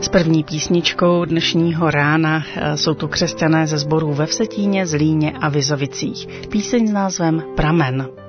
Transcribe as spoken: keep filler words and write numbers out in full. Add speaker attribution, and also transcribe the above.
Speaker 1: S první písničkou dnešního rána jsou tu křesťané ze sborů ve Vsetíně, Zlíně a Vizovicích. Píseň s názvem Pramen.